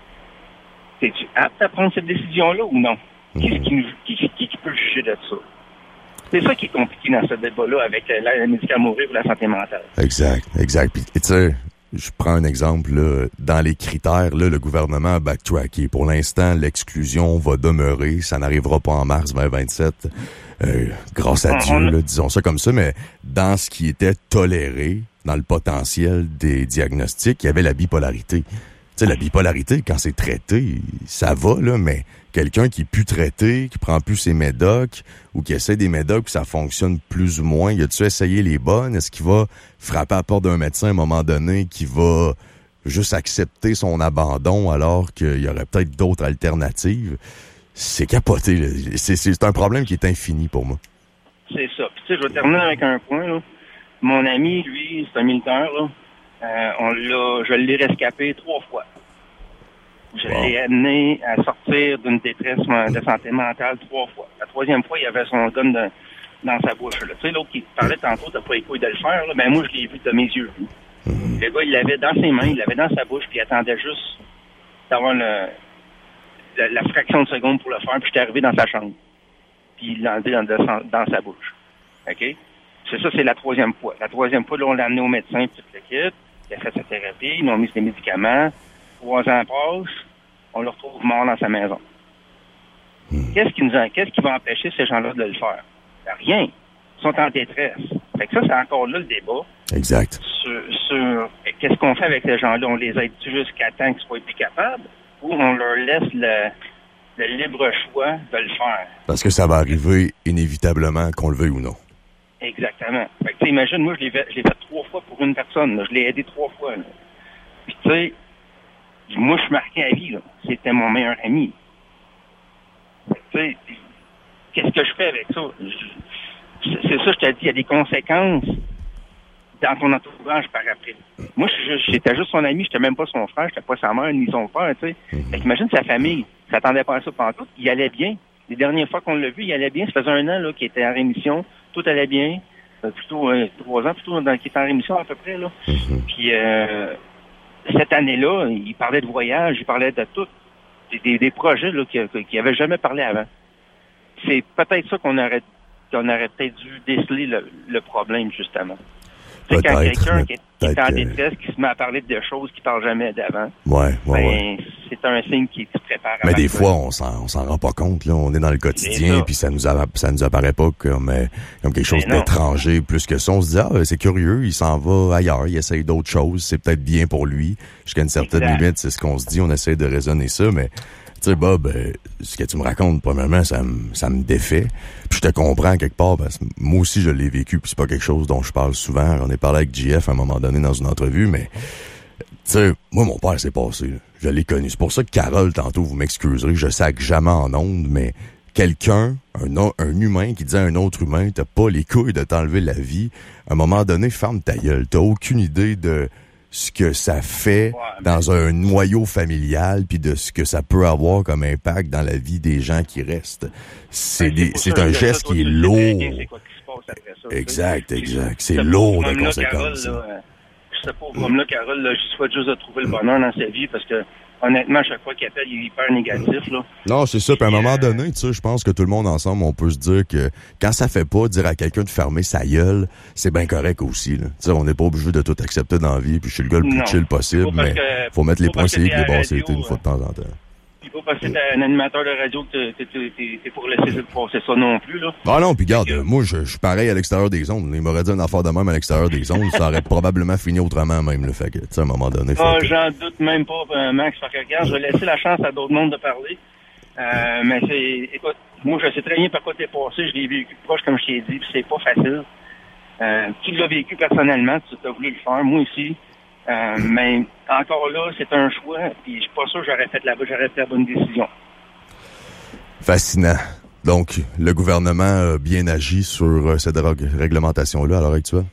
es-tu apte à prendre cette décision-là ou non? Mm-hmm. Qui, qui, qui, qui, qui peut le juger de ça? C'est ça qui est compliqué dans ce débat-là avec l'aide médicale à mourir ou la santé mentale. Exact, exact. Puis, tu sais, je prends un exemple, là, dans les critères, là, le gouvernement a backtracké. Pour l'instant, l'exclusion va demeurer. Ça n'arrivera pas en mars vingt vingt-sept, euh, grâce à Dieu, là, disons ça comme ça. Mais dans ce qui était toléré, dans le potentiel des diagnostics, il y avait la bipolarité. Tu sais, la bipolarité, quand c'est traité, ça va, là, mais quelqu'un qui est plus traité, qui prend plus ses médocs, ou qui essaie des médocs, puis ça fonctionne plus ou moins, il a-tu essayé les bonnes? Est-ce qu'il va frapper à la porte d'un médecin à un moment donné qui va juste accepter son abandon alors qu'il y aurait peut-être d'autres alternatives? C'est capoté, là. C'est, c'est un problème qui est infini pour moi. C'est ça. Puis tu sais, je vais terminer avec un point, là. Mon ami, lui, c'est un militaire, là. Euh, on l'a, je l'ai rescapé trois fois. Je wow. l'ai amené à sortir d'une détresse de santé mentale trois fois. La troisième fois, il avait son gun de, dans sa bouche. Tu sais, l'autre qui parlait tantôt, t'as pas les couilles de le faire, là, ben moi, je l'ai vu de mes yeux. Mm-hmm. Le gars, il l'avait dans ses mains, il l'avait dans sa bouche, puis il attendait juste d'avoir le, la, la fraction de seconde pour le faire, puis j'étais arrivé dans sa chambre. Puis il l'a enlevé dans, dans sa bouche. OK? C'est ça, c'est la troisième fois. La troisième fois, là, on l'a amené au médecin, puis tout le kit. Il a fait sa thérapie, ils ont mis ses médicaments. Trois ans passent, on le retrouve mort dans sa maison. Hmm. Qu'est-ce qui nous a, qu'est-ce qui va empêcher ces gens-là de le faire? Rien. Ils sont en détresse. Fait que ça, c'est encore là le débat. Exact. Sur, sur qu'est-ce qu'on fait avec ces gens-là? On les aide-tu jusqu'à temps qu'ils soient plus capables? Ou on leur laisse le, le libre choix de le faire? Parce que ça va arriver inévitablement, qu'on le veuille ou non. Exactement. Fait que, tu sais, imagine, moi, je l'ai fait, je l'ai fait trois fois pour une personne. Là. Je l'ai aidé trois fois. Là. Puis, tu sais, moi, je suis marqué à vie. Là. C'était mon meilleur ami. Fait que, tu sais, qu'est-ce que je fais avec ça? Je, c'est ça, je te dis, il y a des conséquences dans ton entourage par après. Moi, je, j'étais juste son ami, j'étais même pas son frère, j'étais pas sa mère ni son père, tu sais. Mm-hmm. Fait qu'imagine sa famille, il s'attendait pas à ça pendant tout. Il allait bien. Les dernières fois qu'on l'a vu, il allait bien. Ça faisait un an là, qu'il était en rémission. Tout allait bien. Euh, plutôt euh, trois ans, plutôt dans, qu'il était en rémission à peu près. Là. Mm-hmm. Puis euh, cette année-là, il parlait de voyage, il parlait de tout. Des, des, des projets là, qu'il qu'il avait jamais parlé avant. C'est peut-être ça qu'on aurait, qu'on aurait peut-être dû déceler le, le problème, justement. Tu sais, quand quelqu'un qui est, qui est en que... détresse, qui se met à parler de choses qu'il ne parle jamais d'avant, ouais, ouais, ben, ouais. c'est un signe qui te prépare à Mais des fois, on s'en, on s'en rend pas compte, là. On est dans le quotidien, puis ça nous, a, ça nous apparaît pas comme, euh, comme quelque chose d'étranger plus que ça. On se dit, ah, c'est curieux, il s'en va ailleurs, il essaye d'autres choses, c'est peut-être bien pour lui. Jusqu'à une certaine exact. limite, c'est ce qu'on se dit, on essaie de raisonner ça, mais... Tu sais, Bob, euh, ce que tu me racontes, premièrement, ça me ça me défait. Puis je te comprends quelque part, parce que moi aussi, je l'ai vécu, puis c'est pas quelque chose dont je parle souvent. J'en ai parlé avec J F à un moment donné dans une entrevue, mais... Tu sais, moi, mon père s'est passé. Là. Je l'ai connu. C'est pour ça que Carole, tantôt, vous m'excuserez, je sac jamais en ondes, mais quelqu'un, un, un humain qui dit à un autre humain, t'as pas les couilles de t'enlever la vie, à un moment donné, ferme ta gueule. T'as aucune idée de... ce que ça fait ouais, dans un noyau familial, puis de ce que ça peut avoir comme impact dans la vie des gens qui restent. C'est, ben, des, c'est, c'est un geste ça, qui est lourd. C'est quoi qui se passe après ça, exact, t'sais. exact. C'est, c'est lourd de conséquences. Carole, là, je sais pas, comme là, Carole, là, je souhaite juste de trouver le bonheur dans sa vie, parce que honnêtement, à chaque fois qu'il appelle, il est hyper négatif, là. Non, c'est ça. Puis à un moment donné, tu sais, je pense que tout le monde ensemble, on peut se dire que quand ça fait pas, dire à quelqu'un de fermer sa gueule, c'est bien correct aussi, là. Tu sais, on n'est pas obligé de tout accepter dans la vie, puis je suis le gars le plus non. chill possible, mais que, faut mettre les points sur les bords, c'était une fois de temps en temps. Il faut pas parce que t'es un animateur de radio que t'es, t'es, t'es, t'es pour laisser passer ça non plus, là. Ah non, puis regarde, moi, je, je suis pareil à l'extérieur des ondes. Il m'aurait dit une affaire de même à l'extérieur des ondes, ça aurait probablement fini autrement même, le fait que, tu sais, à un moment donné... Ah, que... j'en doute même pas, euh, Max, parce que regarde, je vais laisser la chance à d'autres mondes de parler. Euh, mais c'est... Écoute, moi, je sais très bien par quoi t'es passé, je l'ai vécu proche, comme je t'ai dit, puis c'est pas facile. Euh, tu l'as vécu personnellement, tu as voulu le faire, moi aussi. Euh, mais encore là, c'est un choix, puis je suis pas sûr que j'aurais fait la, j'aurais fait la bonne décision. Fascinant. Donc, le gouvernement a bien agi sur euh, cette réglementation-là à l'heure actuelle?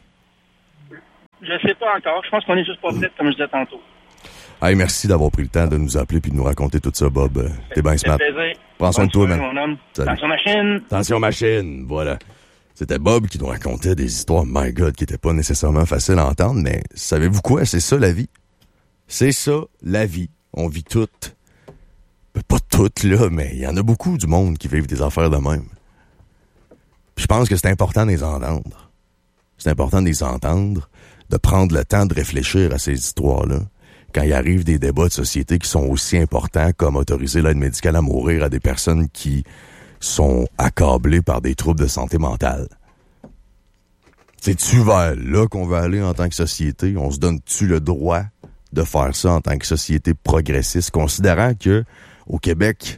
Je sais pas encore. Je pense qu'on est juste pas prêts, comme je disais tantôt. Hey, merci d'avoir pris le temps de nous appeler et de nous raconter tout ça, Bob. T'es bien smart. Prends soin de toi, man. Mon homme. Attention machine. Attention machine, voilà. C'était Bob qui nous racontait des histoires, my God, qui n'étaient pas nécessairement faciles à entendre, mais savez-vous quoi? C'est ça, la vie. C'est ça, la vie. On vit toutes. Pas toutes, là, mais il y en a beaucoup du monde qui vivent des affaires de même. Puis je pense que c'est important de les entendre. C'est important de les entendre, de prendre le temps de réfléchir à ces histoires-là. Quand il arrive des débats de société qui sont aussi importants comme autoriser l'aide médicale à mourir à des personnes qui sont accablés par des troubles de santé mentale. C'est-tu vers là qu'on veut aller en tant que société? On se donne-tu le droit de faire ça en tant que société progressiste, considérant que au Québec,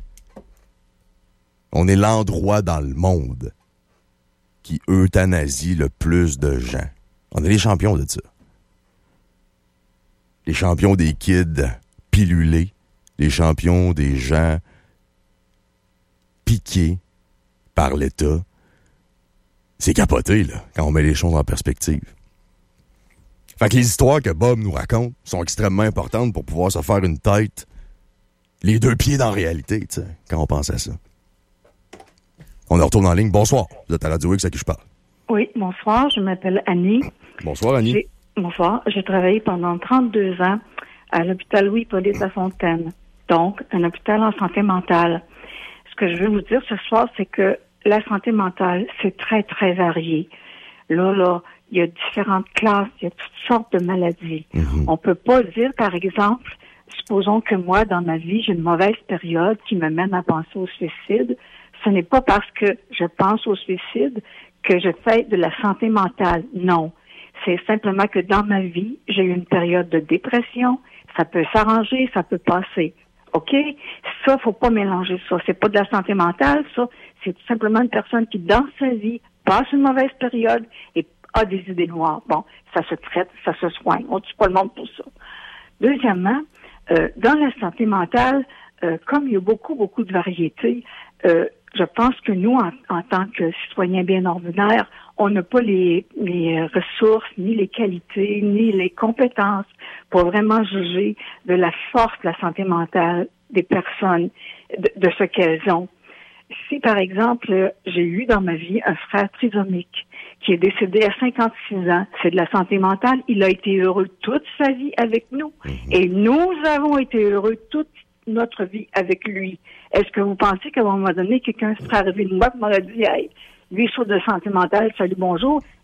on est l'endroit dans le monde qui euthanasie le plus de gens. On est les champions de ça. Les champions des kids pilulés, les champions des gens piqué par l'État. C'est capoté, là, quand on met les choses en perspective. Fait que les histoires que Bob nous raconte sont extrêmement importantes pour pouvoir se faire une tête, les deux pieds dans la réalité, tu sais, quand on pense à ça. On en retourne en ligne. Bonsoir. Vous êtes à Radio X, à qui je parle? Oui, bonsoir. Je m'appelle Annie. Bonsoir, Annie. J'ai... Bonsoir. J'ai travaillé pendant trente-deux ans à l'hôpital Louis-Hippolyte Lafontaine. Donc, un hôpital en santé mentale. Ce que je veux vous dire ce soir, c'est que la santé mentale, c'est très, très varié. Là, là, il y a différentes classes, il y a toutes sortes de maladies. Mm-hmm. On peut pas dire, par exemple, supposons que moi, dans ma vie, j'ai une mauvaise période qui me mène à penser au suicide. Ce n'est pas parce que je pense au suicide que je fais de la santé mentale. Non. C'est simplement que dans ma vie, j'ai eu une période de dépression. Ça peut s'arranger, ça peut passer. OK? Ça, faut pas mélanger ça. C'est pas de la santé mentale, ça. C'est tout simplement une personne qui, dans sa vie, passe une mauvaise période et a des idées noires. Bon, ça se traite, ça se soigne. On tue pas le monde pour ça. Deuxièmement, euh, dans la santé mentale, euh, comme il y a beaucoup, beaucoup de variétés, euh, je pense que nous, en, en tant que citoyens bien ordinaires, on n'a pas les, les ressources, ni les qualités, ni les compétences pour vraiment juger de la force de la santé mentale des personnes, de, de ce qu'elles ont. Si, par exemple, j'ai eu dans ma vie un frère trisomique qui est décédé à cinquante-six ans, c'est de la santé mentale, il a été heureux toute sa vie avec nous. Et nous avons été heureux toute notre vie avec lui. Est-ce que vous pensez qu'à un moment donné, quelqu'un serait arrivé de moi et m'aurait dit, hey, lui, sur de santé mentale, salut, bonjour,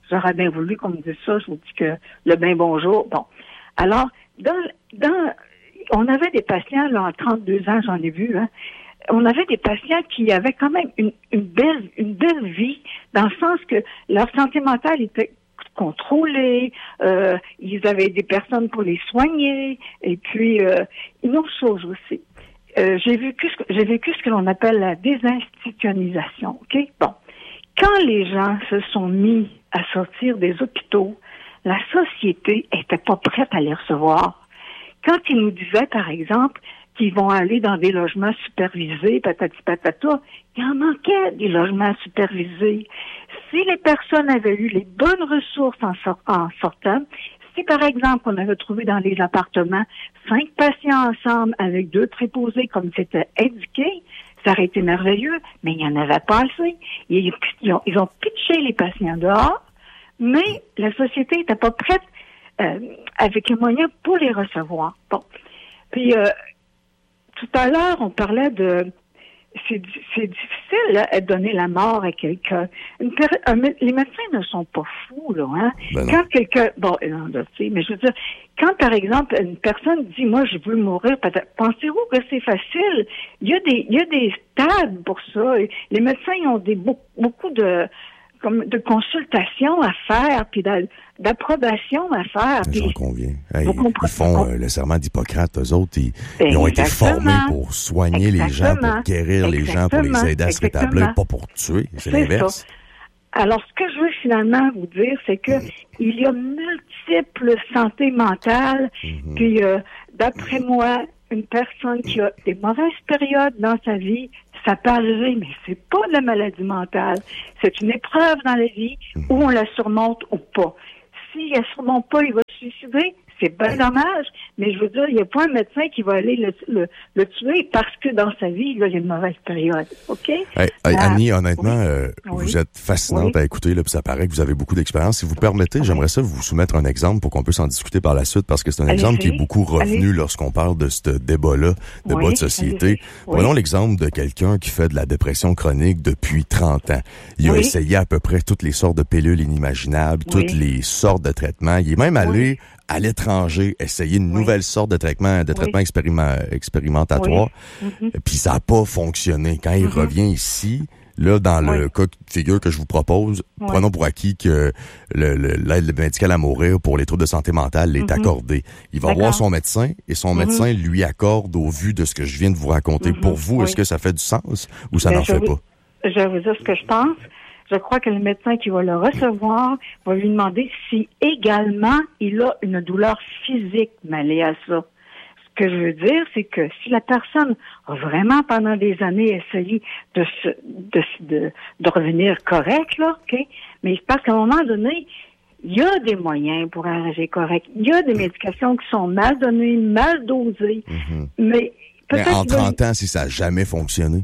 j'aurais bien voulu qu'on me dise ça. Je vous dis que le bien bonjour. Bon. Alors, dans, dans, on avait des patients, là, en trente-deux ans, j'en ai vu, hein. On avait des patients qui avaient quand même une, une belle, une belle vie, dans le sens que leur santé mentale était contrôlée, euh, ils avaient des personnes pour les soigner, et puis, euh, une autre chose aussi. Euh, j'ai vécu ce que, j'ai vécu ce que l'on appelle la désinstitutionnalisation, OK? Bon. Quand les gens se sont mis à sortir des hôpitaux, la société était pas prête à les recevoir. Quand ils nous disaient, par exemple, qu'ils vont aller dans des logements supervisés, patati patata, il en manquait des logements supervisés. Si les personnes avaient eu les bonnes ressources en, sort- en sortant, si par exemple on avait trouvé dans les appartements cinq patients ensemble avec deux préposés comme c'était indiqué, ça aurait été merveilleux, mais il n'y en avait pas assez. Ils, ils, ont, ils ont pitché les patients dehors, mais la société n'était pas prête euh, avec les moyens pour les recevoir. Bon. Puis, euh, tout à l'heure, on parlait de... C'est, c'est difficile là, de donner la mort à quelqu'un. Une per... un, les médecins ne sont pas fous, là. Hein? Ben quand quelqu'un... Bon, non, là, tu sais, mais je veux dire, quand, par exemple, une personne dit, moi, je veux mourir, pensez-vous que c'est facile? Il y a des, il y a des stades pour ça. Les médecins, ils ont des, beaucoup de... comme de consultations à faire, puis d'approbation à faire. J'en puis, conviens. Hey, ils font euh, le serment d'Hippocrate, eux autres, ils, ils ont été Exactement. formés pour soigner Exactement. les gens, pour guérir les gens, pour les aider à se rétablir, pas pour tuer. C'est, c'est l'inverse. Ça. Alors, ce que je veux finalement vous dire, c'est que mmh. il y a multiples santé mentales, mmh. puis euh, d'après moi, une personne qui a des mauvaises périodes dans sa vie, ça peut arriver, mais c'est pas de la maladie mentale. C'est une épreuve dans la vie où on la surmonte ou pas. Si elle surmonte pas, il va se suicider. C'est bien dommage, mais je veux dire, il n'y a pas un médecin qui va aller le, le, le tuer parce que dans sa vie, là, il y a une mauvaise période. OK? Hey, hey, Annie, honnêtement, oui. Euh, oui. vous êtes fascinante oui. à écouter, là, puis ça paraît que vous avez beaucoup d'expérience. Si vous permettez, oui. j'aimerais ça vous soumettre un exemple pour qu'on puisse en discuter par la suite, parce que c'est un allez exemple qui est beaucoup revenu allez. lorsqu'on parle de ce débat-là, de oui. bas de société. Oui. Prenons l'exemple de quelqu'un qui fait de la dépression chronique depuis trente ans. Il a oui. essayé à peu près toutes les sortes de pilules inimaginables, oui. toutes les sortes de traitements. Il est même allé... Oui. à l'étranger, essayer une oui. nouvelle sorte de traitement, de traitement oui. expériment, expérimentatoire, oui. mm-hmm. puis ça n'a pas fonctionné. Quand il mm-hmm. revient ici, là, dans oui. le cas de figure que je vous propose, oui. prenons pour acquis que le, le, l'aide médicale à mourir pour les troubles de santé mentale est mm-hmm. accordée. Il va D'accord. voir son médecin et son mm-hmm. médecin lui accorde au vu de ce que je viens de vous raconter. Mm-hmm. Pour vous, oui. est-ce que ça fait du sens ou ça ben, n'en fait vous, pas? Je vais vous dire ce que je pense. Je crois que le médecin qui va le recevoir va lui demander si également il a une douleur physique mêlée à ça. Ce que je veux dire, c'est que si la personne a vraiment pendant des années essayé de se, de, de, de revenir correct, là, OK? Mais je pense qu'à un moment donné, il y a des moyens pour arranger correct. Il y a des médications qui sont mal données, mal dosées. Mm-hmm. Mais peut-être mais en trente ans, si ça n'a jamais fonctionné?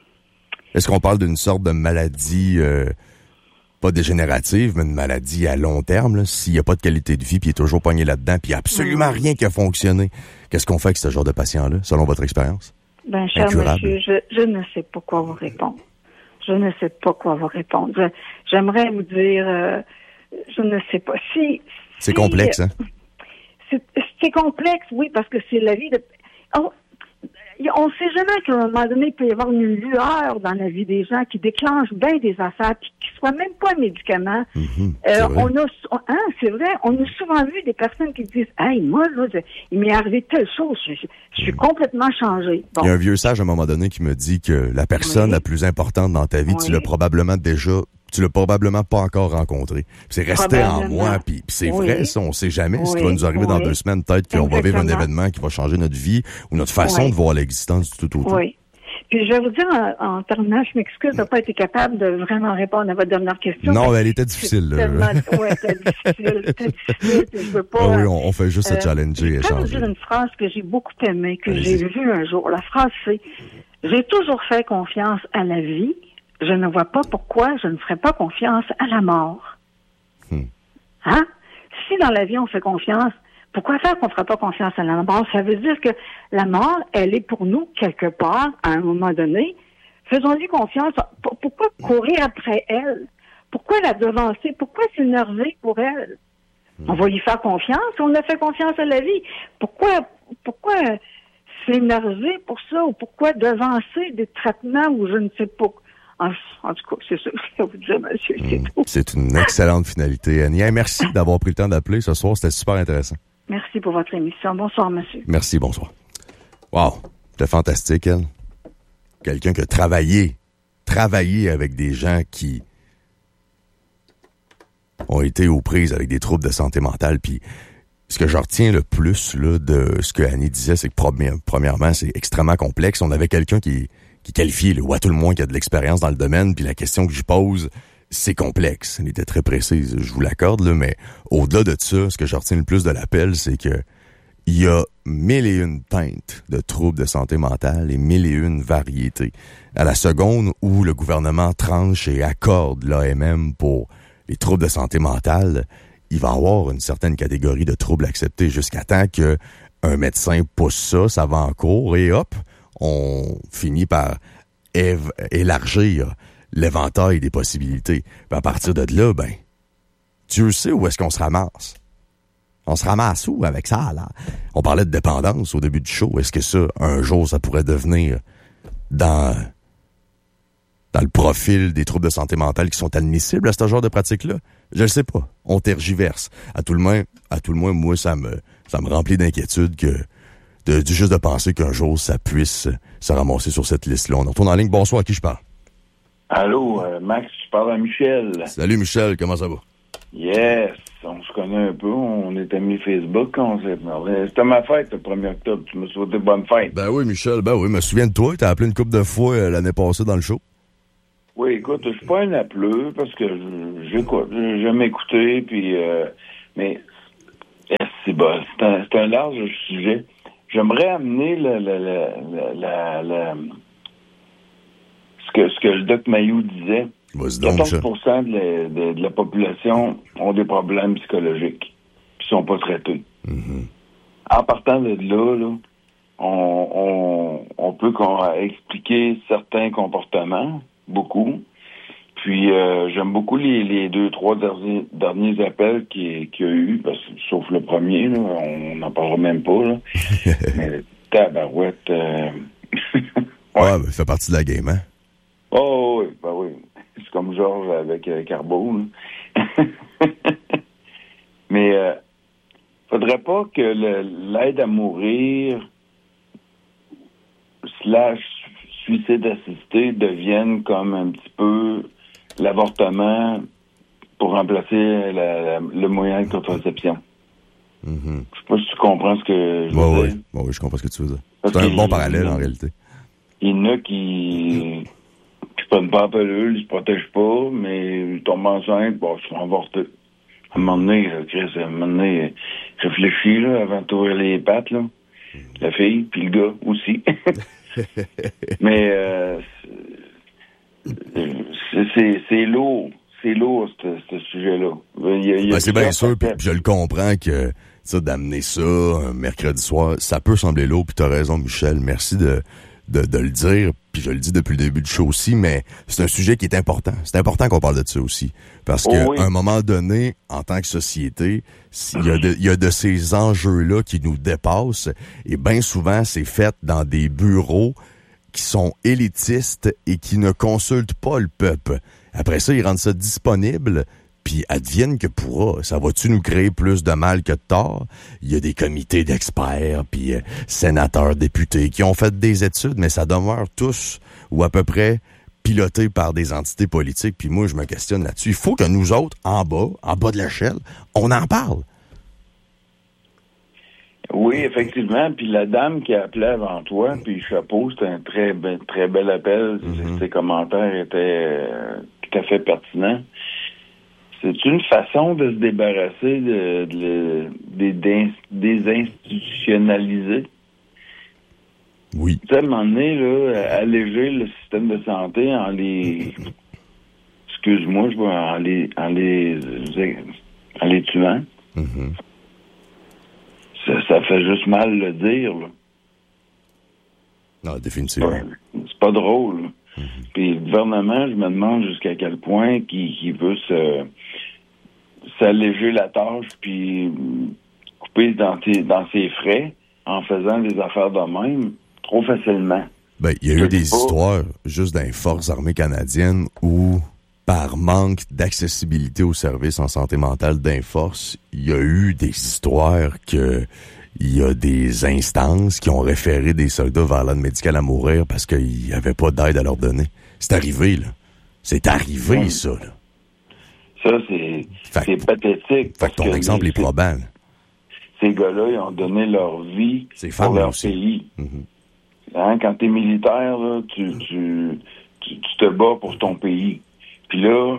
Est-ce qu'on parle d'une sorte de maladie, euh, pas dégénérative, mais une maladie à long terme, là, s'il n'y a pas de qualité de vie, puis il est toujours pogné là-dedans, puis il n'y a absolument mmh. rien qui a fonctionné? Qu'est-ce qu'on fait avec ce genre de patient-là, selon votre expérience? Ben, cher Incurable. monsieur, je, je ne sais pas quoi vous répondre. Je ne sais pas quoi vous répondre. Je, j'aimerais vous dire, euh, je ne sais pas. Si, c'est si, complexe, hein? C'est, c'est complexe, oui, parce que c'est la vie de... Oh, on ne sait jamais qu'à un moment donné, il peut y avoir une lueur dans la vie des gens qui déclenche bien des affaires, puis qui ne soient même pas un médicament. Mm-hmm, euh, on a, hein, c'est vrai, on a souvent vu des personnes qui disent « Hey, moi, là, je, il m'est arrivé telle chose, je, je, je suis mm. complètement changé. » Bon. Il y a un vieux sage à un moment donné qui me dit que la personne oui. la plus importante dans ta vie, oui. tu l'as probablement déjà... tu l'as probablement pas encore rencontré. Puis c'est resté en moi, puis, puis c'est oui. vrai, ça, on sait jamais. Oui. Ce qui va nous arriver oui. dans deux semaines, peut-être qu'on Exactement. va vivre un événement qui va changer notre vie ou notre façon oui. de voir l'existence du tout autour. Oui. Puis je vais vous dire, en, en terminant, je m'excuse de ne pas être capable de vraiment répondre à votre dernière question. Non, elle était difficile. Oui, elle était difficile. C'était difficile. Je veux pas... Ah oui, on, on fait juste se euh, challenger et échanger. Je vais vous dire une phrase que j'ai beaucoup aimée, que Allez-y. j'ai vue un jour. La phrase, c'est « J'ai toujours fait confiance à la vie. Je ne vois pas pourquoi je ne ferais pas confiance à la mort. Hmm. » Hein? Si dans la vie, on fait confiance, pourquoi faire qu'on ne fera pas confiance à la mort? Ça veut dire que la mort, elle est pour nous quelque part, à un moment donné. Faisons-lui confiance. Pourquoi courir après elle? Pourquoi la devancer? Pourquoi s'énerver pour elle? Mmh. On va lui faire confiance. On a fait confiance à la vie. Pourquoi, pourquoi s'énerver pour ça? Ou pourquoi devancer des traitements ou je ne sais pas? En, en tout cas, c'est ça que je vais vous dire, monsieur. C'est mmh. tout. C'est une excellente finalité, Annie. Hey, merci d'avoir pris le temps d'appeler ce soir. C'était super intéressant. Merci pour votre émission. Bonsoir, monsieur. Merci, bonsoir. Wow, c'était fantastique, elle. Quelqu'un qui a travaillé, travaillé avec des gens qui ont été aux prises avec des troubles de santé mentale. Puis ce que je retiens le plus là, de ce que Annie disait, c'est que premièrement, c'est extrêmement complexe. On avait quelqu'un qui, qui qualifiait, là, ou à tout le moins qui a de l'expérience dans le domaine, puis la question que je pose, c'est complexe. Elle était très précise, je vous l'accorde, là, mais au-delà de ça, ce que je retiens le plus de l'appel, c'est que il y a mille et une teintes de troubles de santé mentale et mille et une variétés. À la seconde où le gouvernement tranche et accorde l'A M M pour les troubles de santé mentale, il va y avoir une certaine catégorie de troubles acceptés jusqu'à temps qu'un médecin pousse ça, ça va en cours et hop, on finit par év- élargir l'éventail des possibilités. Puis à partir de là, ben, Dieu sait où est-ce qu'on se ramasse. On se ramasse où avec ça, là? On parlait de dépendance au début du show. Est-ce que ça, un jour, ça pourrait devenir dans, dans le profil des troubles de santé mentale qui sont admissibles à ce genre de pratique-là? Je le sais pas. On tergiverse. À tout le moins, à tout le moins, moi, ça me, ça me remplit d'inquiétude que, de, de juste de penser qu'un jour, ça puisse se ramasser sur cette liste-là. On retourne en ligne. Bonsoir, à qui je parle? Allô, euh, Max, je parle à Michel. Salut, Michel. Comment ça va? Yes, on se connaît un peu, on est amis Facebook quand on s'est parlé. C'était ma fête le premier octobre, tu me souhaitais bonne fête. Ben oui, Michel, ben oui, je me souviens de toi, t'as appelé une couple de fois euh, l'année passée dans le show. Oui, écoute, je suis pas un appeleux parce que je, j'écoute, j'aime écouter, puis euh, mais c'est bon, c'est un, c'est un large sujet. J'aimerais amener le, le, le, la, la, ce que ce que le Doc Mayou disait. quatorze pour cent de la, de, de la population ont des problèmes psychologiques qui sont pas traités. Mm-hmm. En partant de là, là on, on, on peut expliquer certains comportements, beaucoup. Puis euh, j'aime beaucoup les, les deux, trois derniers, derniers appels qu'il, qu'il y a eu, parce, sauf le premier, là, on n'en parlera même pas. Là. Mais tabarouette... Euh... ouais, ouais ben, ça fait partie de la game, hein? Oh oui, ben oui. C'est comme Georges avec euh, Carbo. Mais euh, faudrait pas que le, l'aide à mourir slash suicide assisté devienne comme un petit peu l'avortement pour remplacer la, la, le moyen de contraception. Mm-hmm. Je sais pas si tu comprends ce que je veux ouais, dire. Oui, ouais, je comprends ce que tu veux dire. C'est un bon parallèle, en réalité. Il y en a qui... Ils prennent pas la pilule, ils se protègent pas, mais ils tombent enceintes, bon, ils sont avortés. À un moment donné, Chris, à un moment donné, réfléchis, là, avant de t'ouvrir les pattes, là. La fille, puis le gars aussi. Mais, euh, c'est, c'est, c'est lourd. C'est lourd, ce, ce sujet-là. Il y a, il y a ben, c'est bien sûr, puis je le comprends que, ça, d'amener ça un mercredi soir, ça peut sembler lourd, puis t'as raison, Michel. Merci de, de, de le dire. Puis je le dis depuis le début du show aussi, mais c'est un sujet qui est important. C'est important qu'on parle de ça aussi. Parce qu'à oh oui. un moment donné, en tant que société, il y a de, il y a de ces enjeux-là qui nous dépassent. Et bien souvent, c'est fait dans des bureaux qui sont élitistes et qui ne consultent pas le peuple. Après ça, ils rendent ça disponible, puis advienne que pourra. Ça va-tu nous créer plus de mal que de tort? Il y a des comités d'experts, puis euh, sénateurs, députés, qui ont fait des études, mais ça demeure tous, ou à peu près, pilotés par des entités politiques. Puis moi, je me questionne là-dessus. Il faut que nous autres, en bas, en bas de l'échelle, on en parle. Oui, effectivement. Puis la dame qui a appelé avant toi, puis chapeau, c'était un très, be- très bel appel. Mm-hmm. Ses commentaires étaient euh, tout à fait pertinents. C'est une façon de se débarrasser de, de, de, de désinstitutionnaliser. Oui. Tu sais, à un moment donné, là, alléger le système de santé en les... Excuse-moi, je vois, en les... en les... en les tuant. Mm-hmm. Ça, ça fait juste mal le dire, là. Non, définitivement. C'est pas, c'est pas drôle. Mm-hmm. Puis le gouvernement, je me demande jusqu'à quel point qu'il, qu'il veut se, s'alléger la tâche, puis couper dans, tes, dans ses frais en faisant des affaires de même trop facilement. Ben, il y a eu des pas... histoires juste dans les forces armées canadiennes où, par manque d'accessibilité aux services en santé mentale d'Inforce, il y a eu des histoires que il y a des instances qui ont référé des soldats vers l'aide médicale à mourir parce qu'il n'y avait pas d'aide à leur donner. C'est arrivé, là. C'est arrivé, ouais. ça, là. Ça, c'est, fait, c'est pathétique. Fait que ton exemple est probant. Ces gars-là, ils ont donné leur vie pour leur aussi. pays. Mm-hmm. Hein, quand t'es militaire, là, tu, tu, tu, tu te bats pour ton pays. Puis là,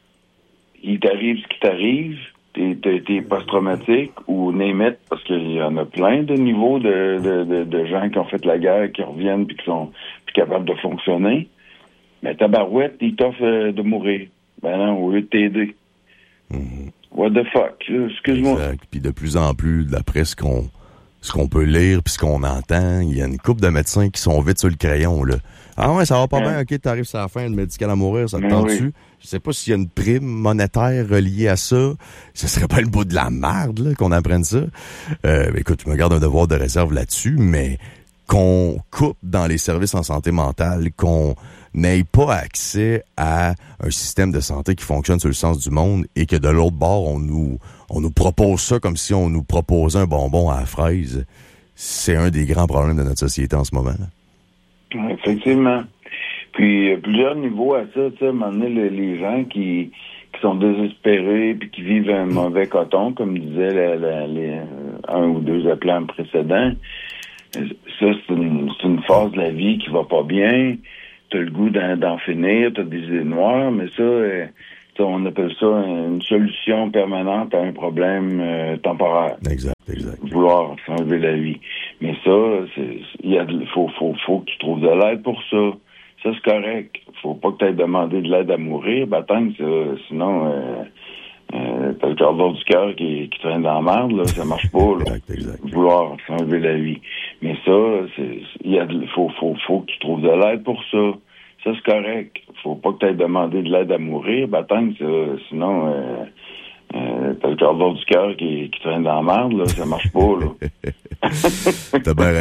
il t'arrive ce qui t'arrive, t'es, t'es, t'es post-traumatique ou name it, parce qu'il y en a plein de niveaux de, de, de, de gens qui ont fait la guerre, qui reviennent puis qui sont plus capables de fonctionner. Mais tabarouette, ils t'offrent euh, de mourir. Ben non, au lieu de t'aider. Mm-hmm. What the fuck? Là, excuse-moi. Exact. Puis de plus en plus, d'après ce qu'on ce qu'on peut lire puis ce qu'on entend, il y a une couple de médecins qui sont vite sur le crayon, là. Ah ouais, ça va pas hein? bien, ok, t'arrives sur la fin, le médical à mourir, ça te tente-tu? Oui. Je sais pas s'il y a une prime monétaire reliée à ça. Ce serait pas le bout de la merde, là, qu'on apprenne ça. Euh, écoute, je me garde un devoir de réserve là-dessus, mais qu'on coupe dans les services en santé mentale, qu'on n'ait pas accès à un système de santé qui fonctionne sur le sens du monde et que de l'autre bord, on nous on nous propose ça comme si on nous proposait un bonbon à la fraise. C'est un des grands problèmes de notre société en ce moment. Là. Effectivement. Puis, il y a plusieurs niveaux à ça. Tu sais, à un moment donné, les, les gens qui, qui sont désespérés puis qui vivent un mauvais coton, comme disait la, la, les un ou deux appelants précédents, ça, c'est une, c'est une phase de la vie qui va pas bien. T'as le goût d'en, d'en finir, t'as des idées noires, mais ça, euh, on appelle ça une solution permanente à un problème euh, temporaire. Exact, exact. Vouloir s'enlever la vie. Mais ça, c'est, il y a, faut, faut, faut que tu trouves de l'aide pour ça. Ça, c'est correct. Faut pas que tu aies demandé de l'aide à mourir, ben, tant que ça, sinon, euh, euh, t'as le cordon du cœur qui, qui traîne dans la merde, là, ça marche pas, là. Exact, exact. Vouloir s'enlever la vie. Mais ça, c'est, il y a, faut, faut, faut que tu trouves de l'aide pour ça. Ça, c'est correct. Faut pas que tu aies demandé de l'aide à mourir, ben, tant que ça, sinon, euh, euh, t'as le cordon du cœur qui, qui traîne dans la merde, là, ça marche pas, là. T'as bien